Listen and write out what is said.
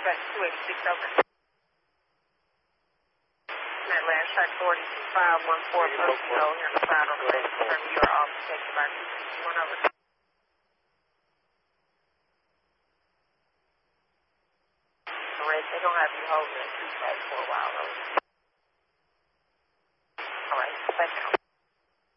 dispatch 286 over. Midland, track 42514, personnel here on the side on the left. Confirm you are all protected by 261 over. Red, they're going to have you holding that 2 for a while, though.